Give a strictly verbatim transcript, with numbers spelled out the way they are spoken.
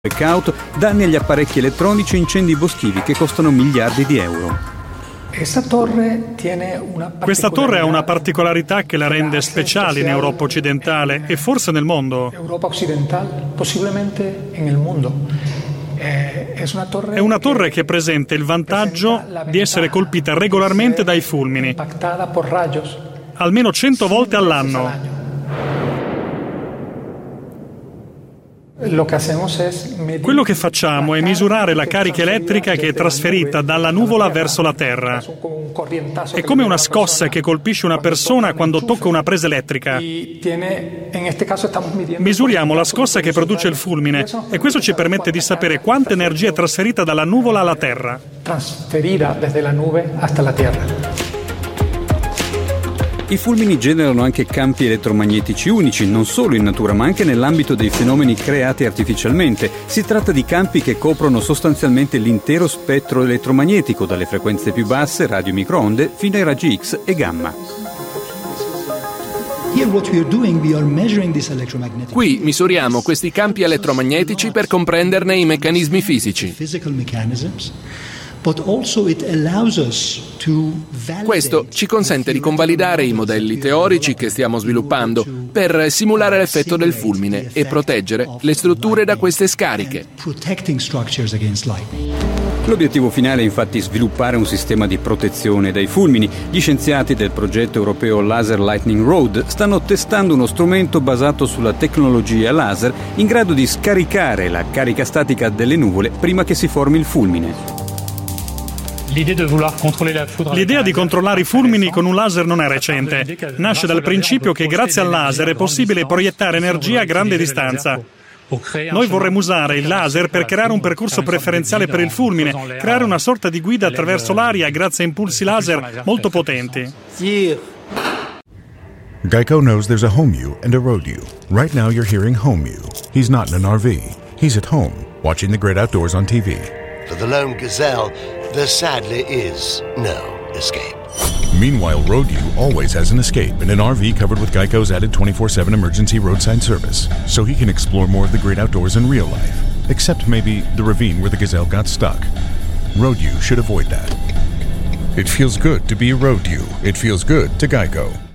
blackout, danni agli apparecchi elettronici e incendi boschivi che costano miliardi di euro. Questa torre ha una particolarità che la rende speciale in Europa occidentale e forse nel mondo. Europa occidentale, possibilmente nel mondo. È una torre che presenta il vantaggio di essere colpita regolarmente dai fulmini, almeno cento volte all'anno. Quello che facciamo è misurare la carica elettrica che è trasferita dalla nuvola verso la Terra. È come una scossa che colpisce una persona quando tocca una presa elettrica. Misuriamo la scossa che produce il fulmine e questo ci permette di sapere quanta energia è trasferita dalla nuvola alla Terra. Trasferita desde la nube hasta la Terra. I fulmini generano anche campi elettromagnetici unici, non solo in natura ma anche nell'ambito dei fenomeni creati artificialmente. Si tratta di campi che coprono sostanzialmente l'intero spettro elettromagnetico, dalle frequenze più basse, radio microonde, fino ai raggi X e gamma. Qui misuriamo questi campi elettromagnetici per comprenderne i meccanismi fisici. Questo ci consente di convalidare i modelli teorici che stiamo sviluppando per simulare l'effetto del fulmine e proteggere le strutture da queste scariche. L'obiettivo finale è infatti sviluppare un sistema di protezione dai fulmini. Gli scienziati del progetto europeo Laser Lightning Road stanno testando uno strumento basato sulla tecnologia laser in grado di scaricare la carica statica delle nuvole prima che si formi il fulmine. L'idea di controllare i fulmini con un laser non è recente. Nasce dal principio che grazie al laser è possibile proiettare energia a grande distanza. Noi vorremmo usare il laser per creare un percorso preferenziale per il fulmine, creare una sorta di guida attraverso l'aria grazie a impulsi laser molto potenti. Geico knows there's a home you and a road you. Right now you're hearing home you. He's not in an R V. He's at home, watching the great outdoors on T V. For the lone gazelle, there sadly is no escape. Meanwhile, Road U always has an escape in an R V covered with Geico's added twenty-four seven emergency roadside service, so he can explore more of the great outdoors in real life, except maybe the ravine where the gazelle got stuck. Road U should avoid that. It feels good to be Road U. It feels good to Geico.